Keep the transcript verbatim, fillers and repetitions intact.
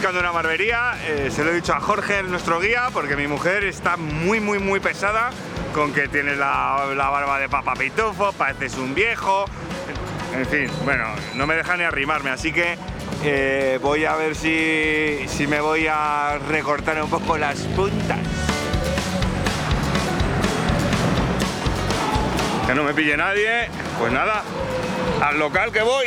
buscando una barbería, eh, se lo he dicho a Jorge, nuestro guía, porque mi mujer está muy, muy, muy pesada con que tienes la, la barba de Papa Pitufo, pareces un viejo, en fin, bueno, no me deja ni arrimarme, así que eh, voy a ver si, si me voy a recortar un poco las puntas. Que no me pille nadie, pues nada, al local que voy.